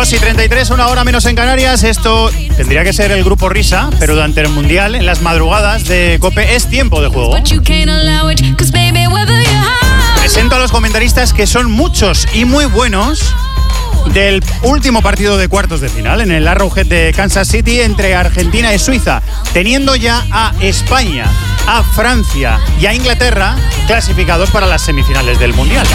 2:33, una hora menos en Canarias. Esto tendría que ser el grupo Risa, pero durante el Mundial, en las madrugadas de COPE, es tiempo de juego. Presento a los comentaristas, que son muchos y muy buenos, del último partido de cuartos de final en el Arrowhead de Kansas City entre Argentina y Suiza, teniendo ya a España, a Francia y a Inglaterra clasificados para las semifinales del Mundial.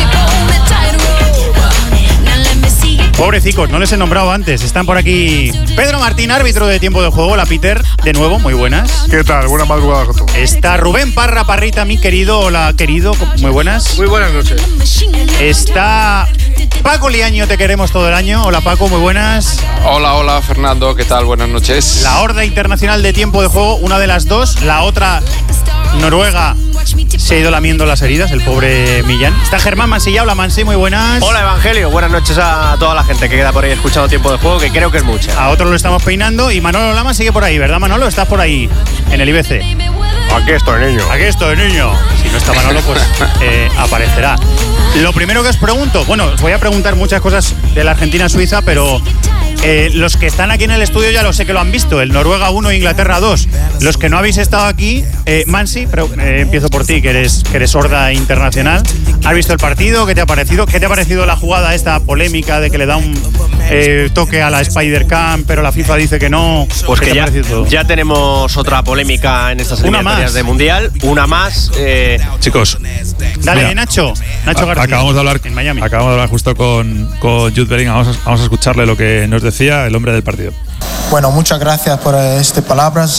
Pobrecicos, no les he nombrado antes. Están por aquí Pedro Martín, árbitro de tiempo de juego. Hola, Peter, de nuevo, muy buenas. ¿Qué tal? Buenas madrugadas a todos. Está Rubén Parra, Parrita, mi querido. Hola, querido, muy buenas. Muy buenas noches. Está Paco Liaño, te queremos todo el año. Hola, Paco, muy buenas. Hola, Fernando, ¿qué tal? Buenas noches. La Horda Internacional de Tiempo de Juego, una de las dos. La otra, Noruega, se ha ido lamiendo las heridas, el pobre Millán. Está Germán Mansilla. Hola, Mansi, muy buenas. Hola, Evangelio, buenas noches a toda la gente que queda por ahí escuchando Tiempo de Juego, que creo que es mucha. A otro lo estamos peinando y Manolo Lama sigue por ahí, ¿verdad, Manolo? Estás por ahí, en el IBC. Aquí estoy, niño. Aquí estoy, niño. Si no está Manolo, pues aparecerá. Lo primero que os pregunto, bueno, os voy a preguntar muchas cosas de la Argentina-Suiza, pero los que están aquí en el estudio ya lo sé que lo han visto, el Noruega 1, Inglaterra 2. Los que no habéis estado aquí, Mansi, empiezo por ti, que eres Horda Internacional. ¿Has visto el partido? ¿Qué te ha parecido? ¿Qué te ha parecido la jugada esta polémica de que le da un toque a la Spider-Cam, pero la FIFA dice que no? Pues que ya tenemos otra polémica en estas eliminatorias de Mundial. Una más. Chicos, dale, mira, Nacho García. Acabamos de hablar en Miami. Acabamos de hablar justo con Jude Bellingham. Vamos a escucharle lo que nos decía el hombre del partido. Bueno, muchas gracias por estas palabras.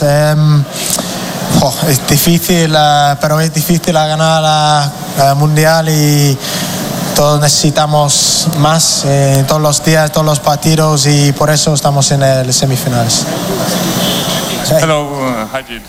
Es difícil, pero es difícil ganar la Mundial y todos necesitamos más todos los días, todos los partidos, y por eso estamos en el semifinales. Hello, Hajid.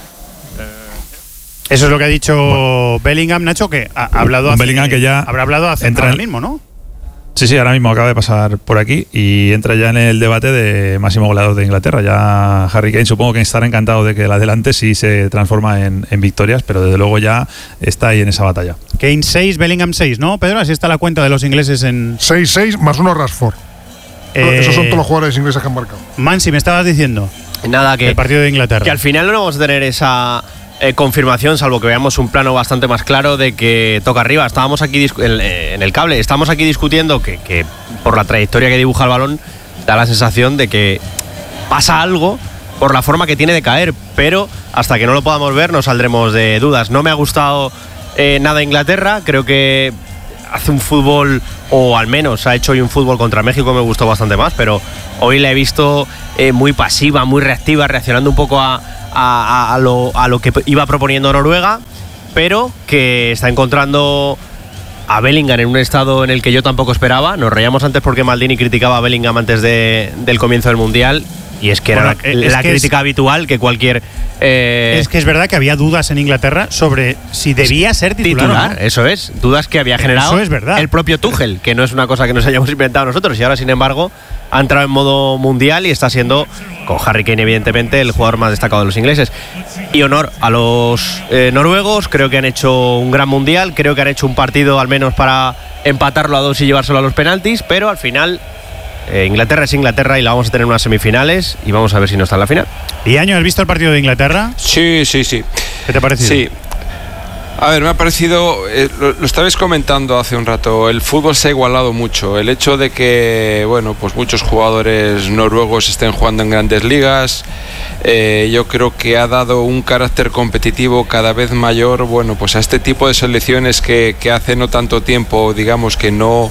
Eso es lo que ha dicho Bellingham, Nacho, que ha hablado hace, Bellingham que ya habrá hablado hace ahora mismo, ¿no? Sí, ahora mismo acaba de pasar por aquí y entra ya en el debate de máximo goleador de Inglaterra. Ya Harry Kane supongo que estará encantado de que el adelante sí se transforma en victorias, pero desde luego ya está ahí en esa batalla. Kane 6, Bellingham 6, ¿no, Pedro? Así está la cuenta de los ingleses en... 6-6 más 1 Rashford. Esos son todos los jugadores ingleses que han marcado. Mansi, me estabas diciendo. Nada, que el partido de Inglaterra. Que al final no vamos a tener esa confirmación, salvo que veamos un plano bastante más claro de que toca arriba. Estábamos aquí en el cable, estamos aquí discutiendo que por la trayectoria que dibuja el balón da la sensación de que pasa algo por la forma que tiene de caer, pero hasta que no lo podamos ver no saldremos de dudas. No me ha gustado nada Inglaterra, creo que hace un fútbol, o al menos ha hecho hoy un fútbol contra México, me gustó bastante más, pero hoy la he visto muy pasiva, muy reactiva, reaccionando un poco a lo que iba proponiendo Noruega, pero que está encontrando a Bellingham en un estado en el que yo tampoco esperaba. Nos reíamos antes porque Maldini criticaba a Bellingham antes del comienzo del Mundial, y es que era la crítica habitual que cualquier... es que es verdad que había dudas en Inglaterra sobre si debía ser titular o no. Eso es, dudas que había generado el propio Tuchel, que no es una cosa que nos hayamos inventado nosotros, y ahora sin embargo ha entrado en modo mundial y está siendo, con Harry Kane evidentemente, el jugador más destacado de los ingleses. Y honor a los noruegos, creo que han hecho un gran mundial, creo que han hecho un partido al menos para empatarlo a 2 y llevárselo a los penaltis, pero al final Inglaterra es Inglaterra y la vamos a tener en unas semifinales y vamos a ver si no está en la final. ¿Y Año, has visto el partido de Inglaterra? Sí. ¿Qué te ha parecido? Sí. A ver, me ha parecido, lo estabais comentando hace un rato, el fútbol se ha igualado mucho. El hecho de que, bueno, pues muchos jugadores noruegos estén jugando en grandes ligas, yo creo que ha dado un carácter competitivo cada vez mayor, bueno, pues a este tipo de selecciones que hace no tanto tiempo, digamos, que no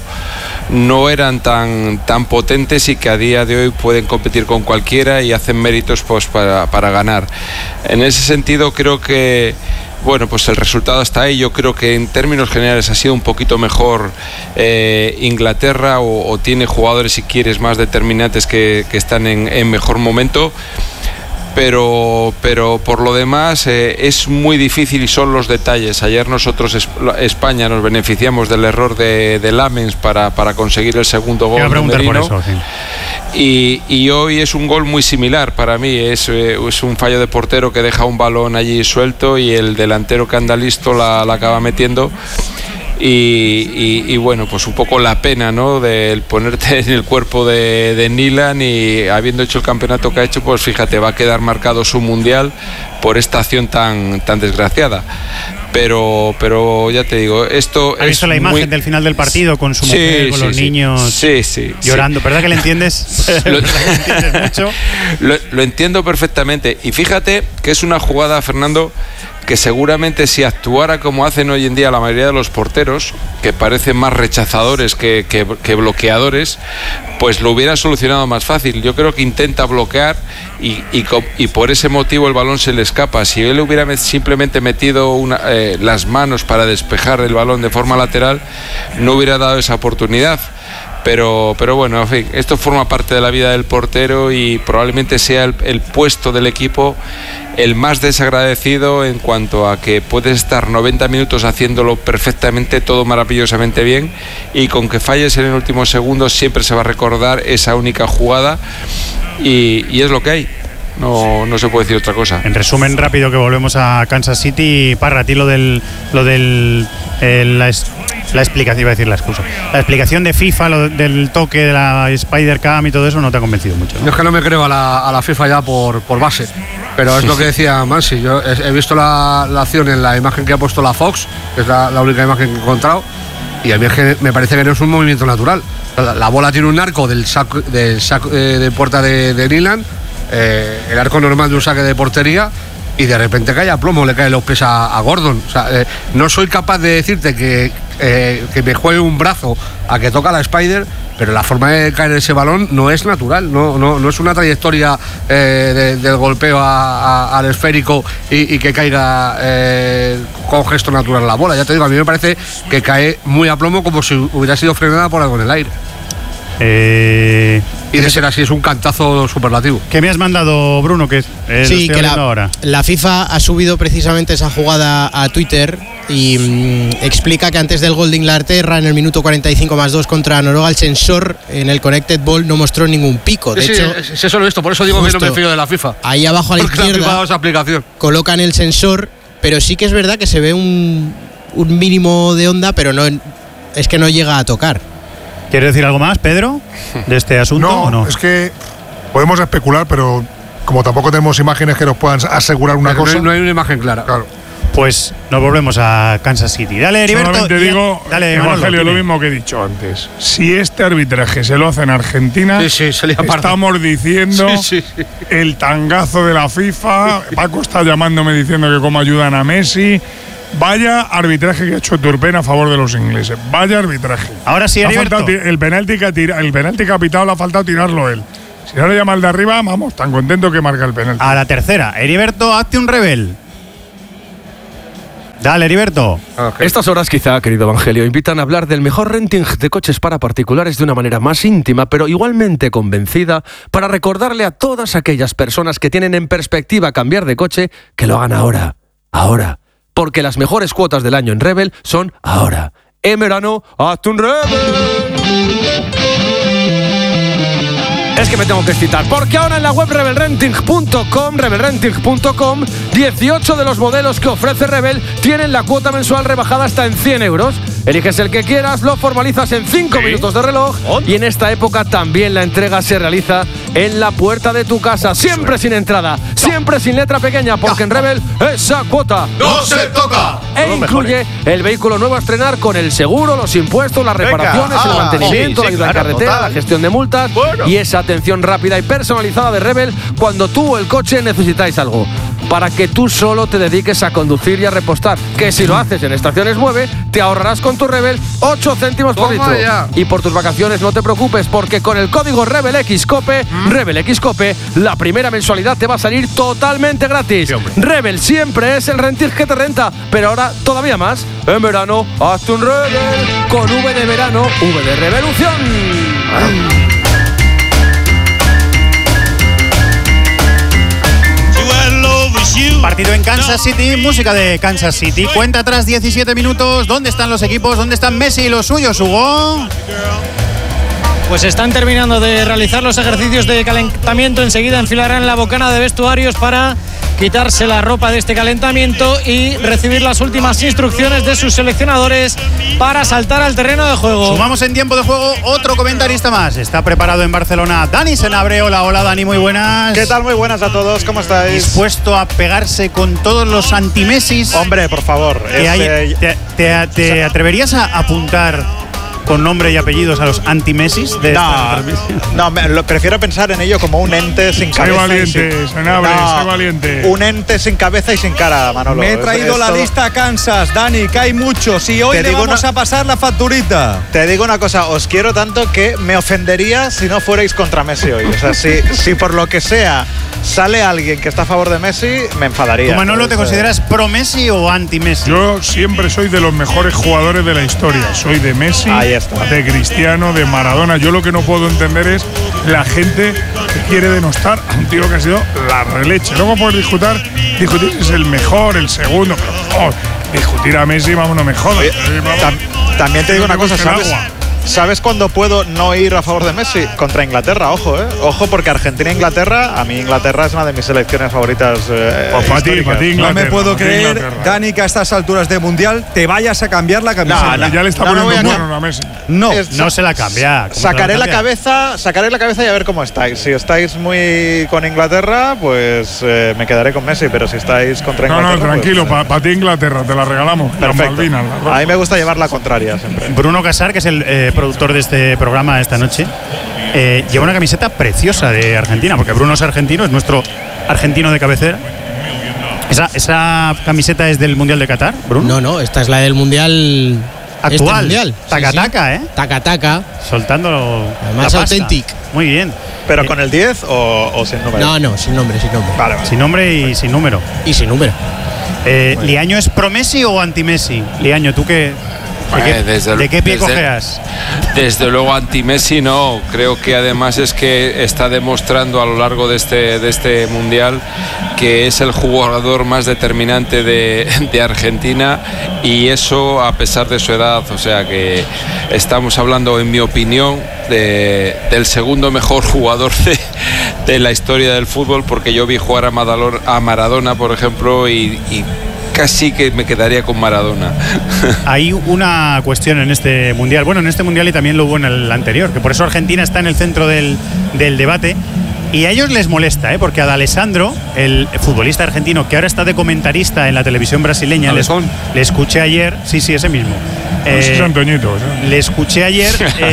eran tan potentes y que a día de hoy pueden competir con cualquiera y hacen méritos pues para ganar. En ese sentido creo que, bueno, pues el resultado está ahí. Yo creo que en términos generales ha sido un poquito mejor Inglaterra, o tiene jugadores, si quieres, más determinantes que están en mejor momento. Pero por lo demás es muy difícil y son los detalles. Ayer nosotros, España, nos beneficiamos del error de Lamens para conseguir el segundo gol. Y hoy es un gol muy similar para mí. Es un fallo de portero que deja un balón allí suelto y el delantero que anda listo la acaba metiendo. y bueno, pues un poco la pena, ¿no?, del ponerte en el cuerpo de Nyland, y habiendo hecho el campeonato que ha hecho, pues fíjate, va a quedar marcado su mundial por esta acción tan desgraciada. Pero ya te digo, esto ¿has visto la imagen del final del partido con su mujer, con los niños llorando? ¿Verdad que le entiendes? Lo entiendo perfectamente. Y fíjate que es una jugada, Fernando, que seguramente si actuara como hacen hoy en día la mayoría de los porteros, que parecen más rechazadores que bloqueadores, pues lo hubiera solucionado más fácil. Yo creo que intenta bloquear y por ese motivo el balón se le escapa. Si él hubiera simplemente metido las manos para despejar el balón de forma lateral, no hubiera dado esa oportunidad. Pero bueno, en fin, esto forma parte de la vida del portero y probablemente sea el puesto del equipo el más desagradecido, en cuanto a que puedes estar 90 minutos haciéndolo perfectamente, todo maravillosamente bien, y con que falles en el último segundo siempre se va a recordar esa única jugada, y es lo que hay. No se puede decir otra cosa. En resumen rápido, que volvemos a Kansas City. Parra, a ti la explicación, iba a decir la excusa. La explicación de FIFA, del toque de la Spider-Cam y todo eso, no te ha convencido mucho, ¿no? Yo es que no me creo a la FIFA ya por base. Pero es lo que decía Mansi. Yo he visto la acción en la imagen que ha puesto la Fox, que es la única imagen que he encontrado, y a mí me parece que no es un movimiento natural. La bola tiene un arco del saco de puerta de Nyland, el arco normal de un saque de portería, y de repente cae a plomo, le caen los pies a Gordon. O sea, no soy capaz de decirte que me juegue un brazo a que toca la Spider, pero la forma de caer ese balón no es natural, no es una trayectoria del golpeo al esférico y que caiga con gesto natural la bola. Ya te digo, a mí me parece que cae muy a plomo, como si hubiera sido frenada por algo en el aire. Y de ser así es un cantazo superlativo. ¿Qué me has mandado, Bruno? Que sí, que la FIFA ha subido precisamente esa jugada a Twitter y explica que antes del gol de Inglaterra en el minuto 45+2 contra Noruega, el sensor en el Connected Ball no mostró ningún pico. De hecho, eso lo he visto, por eso digo que no me fío de la FIFA. Ahí abajo a la izquierda esa aplicación colocan el sensor, pero sí que es verdad que se ve un mínimo de onda, pero no es que no llega a tocar. ¿Quieres decir algo más, Pedro, de este asunto? No, ¿o no? Es que podemos especular, pero como tampoco tenemos imágenes que nos puedan asegurar una cosa. No hay una imagen clara. Claro. Pues nos volvemos a Kansas City. Dale, Heriberto. Solamente digo, Evangelio, lo mismo que he dicho antes. Si este arbitraje se lo hace en Argentina, estamos diciendo el tangazo de la FIFA. Paco está llamándome diciendo que cómo ayudan a Messi. Vaya arbitraje que ha hecho Turpin a favor de los ingleses. Vaya arbitraje. Ahora sí, Heriberto. El penalti que ha pitado le ha faltado tirarlo él. Si no le llama el de arriba, vamos, tan contento que marca el penalti. A la tercera. Heriberto, hazte un rebel. Dale, Heriberto. Okay. Estas horas quizá, querido Evangelio, invitan a hablar del mejor renting de coches para particulares de una manera más íntima, pero igualmente convencida, para recordarle a todas aquellas personas que tienen en perspectiva cambiar de coche, que lo hagan ahora. Ahora. Porque las mejores cuotas del año en Rebel son ahora. En verano, hazte un Rebel. Es que me tengo que excitar, porque ahora en la web rebelrenting.com, 18 de los modelos que ofrece Rebel tienen la cuota mensual rebajada hasta en 100 euros. Eliges el que quieras, lo formalizas en 5 minutos de reloj y en esta época también la entrega se realiza en la puerta de tu casa, siempre sin entrada, siempre sin letra pequeña, porque en Rebel esa cuota no se toca. E incluye el vehículo nuevo a estrenar con el seguro, los impuestos, las reparaciones, el mantenimiento, la ayuda en carretera, la gestión de multas y esa atención rápida y personalizada de Rebel cuando tú o el coche necesitáis algo, para que tú solo te dediques a conducir y a repostar, que si lo haces en Estaciones Mueve te ahorrarás con tu Rebel 8 céntimos por litro. Y por tus vacaciones no te preocupes, porque con el código RebelXCOPE, RebelXCOPE, la primera mensualidad te va a salir totalmente gratis. Rebel siempre es el renting que te renta, pero ahora todavía más. En verano, hazte un Rebel con V de verano, V de revolución. Partido en Kansas City, música de Kansas City. Cuenta atrás 17 minutos. ¿Dónde están los equipos? ¿Dónde están Messi y los suyos, Hugo? Pues están terminando de realizar los ejercicios de calentamiento. Enseguida enfilarán la bocana de vestuarios para quitarse la ropa de este calentamiento y recibir las últimas instrucciones de sus seleccionadores para saltar al terreno de juego. Sumamos en tiempo de juego otro comentarista más. Está preparado en Barcelona Dani Senabre. Hola Dani, muy buenas. ¿Qué tal? Muy buenas a todos, ¿cómo estáis? ¿Dispuesto a pegarse con todos los anti-Messis? Hombre, por favor. ¿Te atreverías a apuntar con nombre y apellidos a los anti-Messis? Prefiero pensar en ello como un ente sin cabeza. Sé valiente. Un ente sin cabeza y sin cara, Manolo. Me he traído la lista Kansas, Dani, que hay muchos y hoy le vamos a pasar la facturita. Te digo una cosa, os quiero tanto que me ofendería si no fuerais contra Messi hoy. O sea, si por lo que sea sale alguien que está a favor de Messi, me enfadaría. ¿Tú, Manolo, te consideras pro Messi o anti Messi? Yo siempre soy de los mejores jugadores de la historia. Soy de Messi, de Cristiano, de Maradona. Yo lo que no puedo entender es la gente que quiere denostar a un tío que ha sido la releche. Luego puedes discutir si es el mejor, el segundo, pero discutir a Messi, vamos, no me jodas. También te digo una cosa, ¿Sabes cuándo puedo no ir a favor de Messi? Contra Inglaterra, ojo, Ojo, porque Argentina-Inglaterra, a mí Inglaterra es una de mis selecciones favoritas. Para ti, no me puedo creer, Dani, que a estas alturas de Mundial te vayas a cambiar la camiseta. Ya le está poniendo bueno a Messi. No se la cambia. Sacaré la cabeza y a ver cómo estáis. Si estáis muy con Inglaterra, pues me quedaré con Messi, pero si estáis contra Inglaterra… No, tranquilo, para ti Inglaterra, te la regalamos. Perfecto. Malvinas, a mí me gusta llevar la contraria siempre. Bruno Casar, que es el productor de este programa esta noche, lleva una camiseta preciosa de Argentina, porque Bruno es argentino, es nuestro argentino de cabecera. ¿Esa camiseta es del Mundial de Qatar, Bruno? No, esta es la del Mundial actual. Taca-taca, sí. Taca-taca. Soltando más auténtico. Muy bien. ¿Pero con el 10 o sin número? No, sin nombre. Vale. Sin nombre y sin número. ¿Liaño es pro Messi o anti Messi? Liaño, ¿tú qué? ¿De qué pie cojeas? Desde luego anti-Messi no, creo que además es que está demostrando a lo largo de este Mundial que es el jugador más determinante de Argentina, y eso a pesar de su edad. O sea que estamos hablando, en mi opinión, del segundo mejor jugador de la historia del fútbol, porque yo vi jugar a Maradona, por ejemplo, y casi que me quedaría con Maradona. Hay una cuestión en este Mundial, en este Mundial y también lo hubo en el anterior, que por eso Argentina está en el centro del debate, y a ellos les molesta, porque a D'Alessandro, el futbolista argentino que ahora está de comentarista en la televisión brasileña, le escuché ayer, sí, ese mismo. Le escuché ayer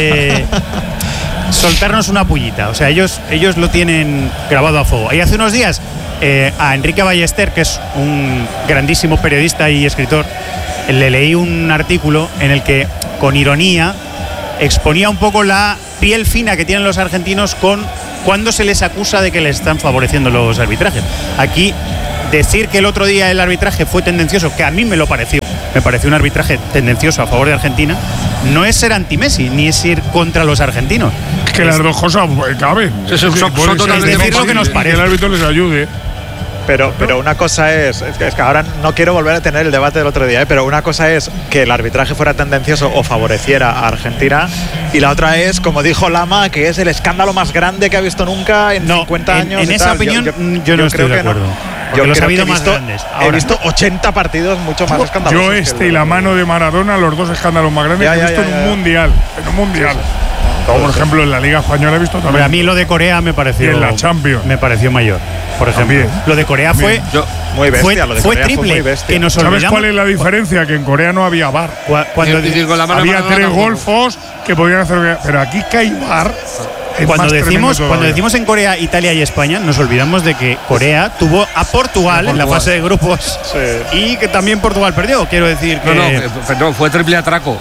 soltarnos una pullita, o sea, ellos lo tienen grabado a fuego. Y hace unos días a Enrique Ballester, que es un grandísimo periodista y escritor, le leí un artículo en el que, con ironía, exponía un poco la piel fina que tienen los argentinos cuando se les acusa de que les están favoreciendo los arbitrajes. Aquí, decir que el otro día el arbitraje fue tendencioso, que a mí me pareció un arbitraje tendencioso a favor de Argentina, no es ser anti-Messi, ni es ir contra los argentinos. Es que las dos cosas caben. Son totalmente decir lo que nos parece. Que el árbitro les ayude. Pero una cosa es que ahora no quiero volver a tener el debate del otro día, pero una cosa es que el arbitraje fuera tendencioso o favoreciera a Argentina, y la otra es, como dijo Lama, que es el escándalo más grande que ha visto nunca en 50 años. En esa opinión yo no estoy de acuerdo. Yo los he visto más grandes. He visto 80 partidos mucho más escandalosos. Yo y la mano de Maradona, los dos escándalos más grandes que he visto en un mundial. Como por ejemplo en la Liga Española he visto también. A mí lo de Corea me pareció. Y en la Champions. Me pareció mayor. Por ejemplo. Lo de Corea fue. Muy bestia, fue triple. Que nos ¿Sabes cuál es la diferencia? Que en Corea no había VAR. Había 3 golfos que podían hacer. Pero aquí que hay VAR. Cuando decimos en Corea, Italia y España, nos olvidamos de que Corea tuvo a Portugal en la fase de grupos, y que también Portugal perdió. Quiero decir que no, fue triple atraco.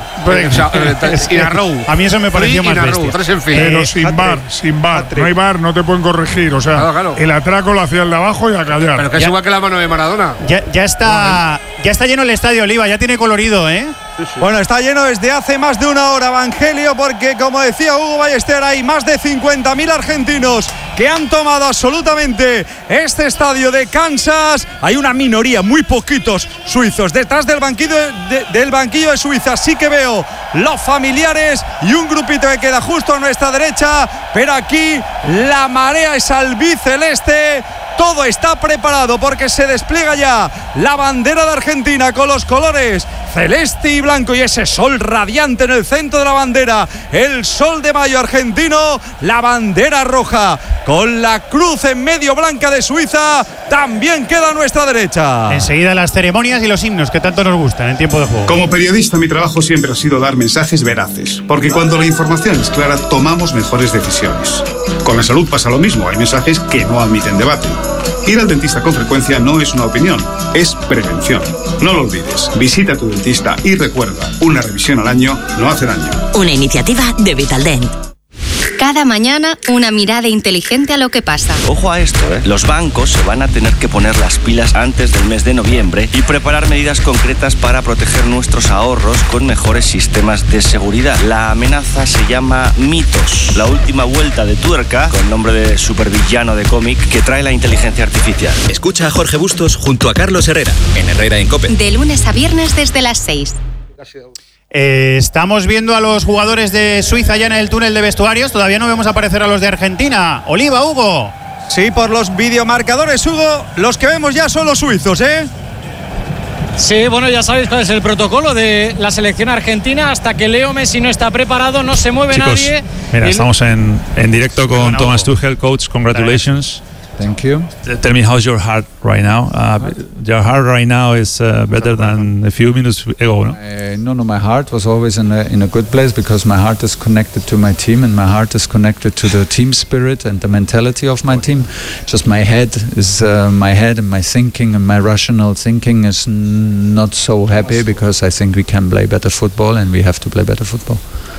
A mí eso me pareció más bestia. Pero sin VAR. No hay VAR, no te pueden corregir. O sea, el atraco lo hacía el de abajo y a callar. Pero que es igual que la mano de Maradona. Ya está lleno el estadio, Oliva, ya tiene colorido, ¿eh? Bueno, está lleno desde hace más de una hora, Evangelio, porque como decía Hugo Ballester, hay más de 50.000 argentinos que han tomado absolutamente este estadio de Kansas. Hay una minoría, muy poquitos suizos. Detrás del banquillo de Suiza sí que veo los familiares y un grupito que queda justo a nuestra derecha, pero aquí la marea es albiceleste. Todo está preparado porque se despliega ya la bandera de Argentina con los colores celeste y blanco y ese sol radiante en el centro de la bandera, el sol de mayo argentino, la bandera roja con la cruz en medio blanca de Suiza también queda a nuestra derecha. Enseguida las ceremonias y los himnos que tanto nos gustan en tiempo de juego. Como periodista, mi trabajo siempre ha sido dar mensajes veraces, porque cuando la información es clara tomamos mejores decisiones. Con la salud pasa lo mismo, hay mensajes que no admiten debate. Ir al dentista con frecuencia no es una opinión, es prevención. No lo olvides, visita a tu dentista y recuerda, una revisión al año no hace daño. Una iniciativa de Vitaldent. Cada mañana una mirada inteligente a lo que pasa. Ojo a esto, los bancos se van a tener que poner las pilas antes del mes de noviembre y preparar medidas concretas para proteger nuestros ahorros con mejores sistemas de seguridad. La amenaza se llama Mitos, la última vuelta de tuerca, con nombre de supervillano de cómic, que trae la inteligencia artificial. Escucha a Jorge Bustos junto a Carlos Herrera, en Herrera en COPE. De lunes a viernes desde las 6. Estamos viendo a los jugadores de Suiza ya en el túnel de vestuarios. Todavía no vemos aparecer a los de Argentina. Oliva, Hugo. Sí, por los videomarcadores, Hugo, los que vemos ya son los suizos, ¿eh? Sí, bueno, ya sabéis cuál es el protocolo de la selección argentina. Hasta que Leo Messi no está preparado, no se mueve nadie. Mira, estamos en directo con Thomas Tuchel, coach. Congratulations. Thank you. Tell me, how's your heart right now? Your heart right now is better than a few minutes ago, no? No, my heart was always in a good place because my heart is connected to my team and my heart is connected to the team spirit and the mentality of my team. Just my head and my thinking and my rational thinking is not so happy because I think we can play better football and we have to play better football.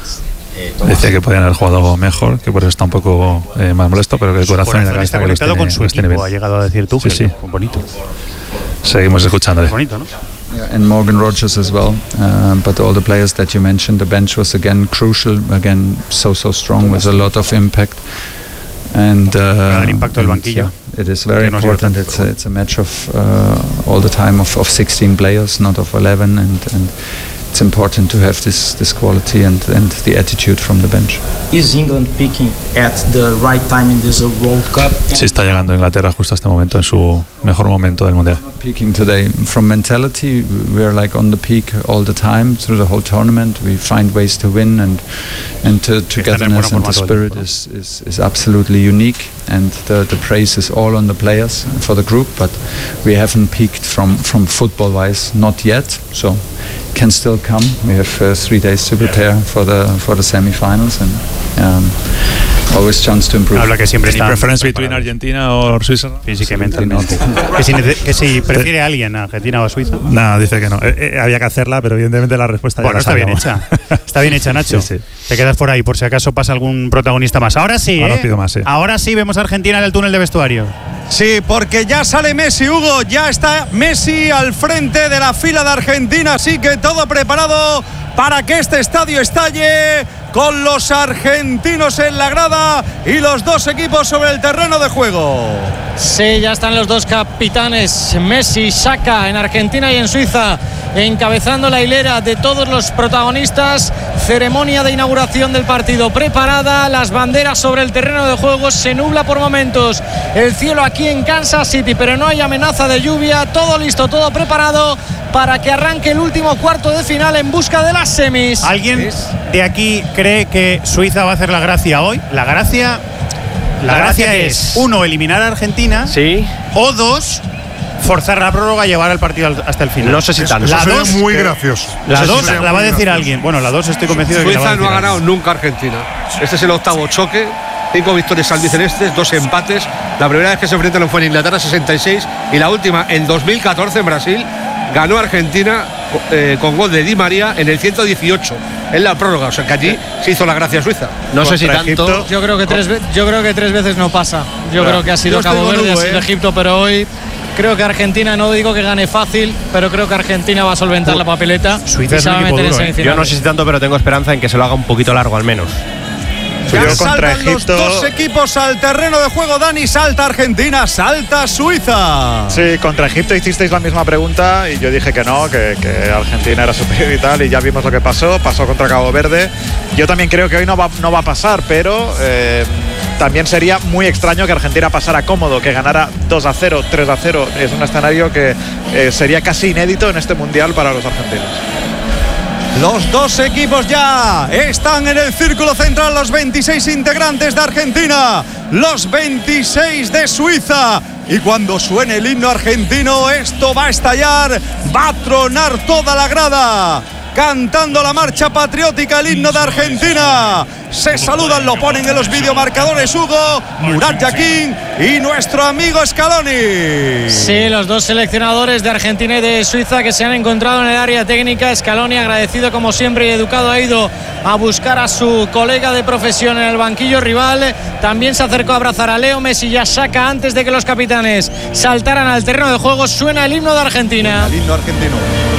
Decía que podían haber jugado mejor, que por eso está un poco más molesto, pero que el corazón y la cabeza está conectado con su equipo, ha llegado a decir tú. Sí. Bonito. Seguimos escuchándole. Bonito, ¿no? And Morgan Rogers as well, but all the players that you mentioned, the bench was again crucial, again so strong with a lot of impact. And el impacto del banquillo. It is very important. It's a match of all the time of 16 players, not of 11, and it's important to have this quality and the attitude from the bench. Is England picking at the right time in this World Cup? Sí, está llegando a Inglaterra justo a este momento, en su mejor momento del Mundial. Peaking today. From mentality, we are like on the peak all the time through the whole tournament. We find ways to win and togetherness and the spirit is absolutely unique. And the praise is all on the players for the group, but we haven't peaked from football-wise, not yet. So can still come. We have 3 days to prepare for the semi-finals and always chance to improve. Habla que siempre está. Preference between Argentina o Suiza. Físicamente. que si prefiere a alguien, Argentina o Suiza. No, dice que no. Había que hacerla, pero evidentemente la respuesta ya está bien hecha. Está bien hecha, Nacho. Sí. Te quedas por ahí por si acaso pasa algún protagonista más. Ahora sí, Ahora pido más, sí. Ahora sí vemos a Argentina en el túnel de vestuario. Sí, porque ya sale Messi, Hugo, ya está Messi al frente de la fila de Argentina, así que todo preparado para que este estadio estalle con los argentinos en la grada y los dos equipos sobre el terreno de juego. Sí, ya están los dos capitanes, Messi, Xhaka, en Argentina y en Suiza, encabezando la hilera de todos los protagonistas. Ceremonia de inauguración del partido preparada, las banderas sobre el terreno de juego. Se nubla por momentos el cielo aquí en Kansas City, pero no hay amenaza de lluvia. Todo listo, todo preparado para que arranque el último cuarto de final en busca de las semis. ¿Alguien de aquí cree que Suiza va a hacer la gracia hoy? La gracia es, 1, eliminar a Argentina. Sí. O 2, forzar la prórroga y llevar el partido hasta el final. No sé si tanto. La 2 muy gracioso. La 2 la va a decir alguien. Bueno, la 2 estoy convencido de que la va a decir. Suiza no ha ganado nunca Argentina. Este es el octavo choque. 5 victorias albicelestes, 2 empates. La primera vez que se enfrentaron fue en Inglaterra, 66. Y la última, en 2014, en Brasil, ganó Argentina con gol de Di María en el 118. En la prórroga, o sea que allí se hizo la gracia suiza. No sé si tanto. Egipto, yo creo que 3 veces no pasa. Yo creo que ha sido Cabo Verde, ha sido Egipto, pero hoy creo que Argentina, no digo que gane fácil, pero creo que Argentina va a solventar la papeleta. Suiza es un equipo duro, Yo no sé si tanto, pero tengo esperanza en que se lo haga un poquito largo al menos. Yo contra Saltan los dos equipos al terreno de juego. Dani, salta Argentina, salta Suiza. Sí, contra Egipto hicisteis la misma pregunta y yo dije que no, que Argentina era superior y tal, y ya vimos lo que pasó contra Cabo Verde. Yo también creo que hoy no va a pasar, pero también sería muy extraño que Argentina pasara cómodo, que ganara 2-0, 3-0. Es un escenario que sería casi inédito en este Mundial para los argentinos. Los dos equipos ya están en el círculo central, los 26 integrantes de Argentina, los 26 de Suiza. Y cuando suene el himno argentino, esto va a estallar, va a tronar toda la grada. Cantando la marcha patriótica, el himno de Argentina. Se saludan, lo ponen en los videomarcadores Hugo, Murat Yakin y nuestro amigo Scaloni. Sí, los dos seleccionadores de Argentina y de Suiza que se han encontrado en el área técnica. Scaloni, agradecido como siempre y educado, ha ido a buscar a su colega de profesión en el banquillo rival. También se acercó a abrazar a Leo Messi y a Saka antes de que los capitanes saltaran al terreno de juego. Suena el himno de Argentina. El himno argentino.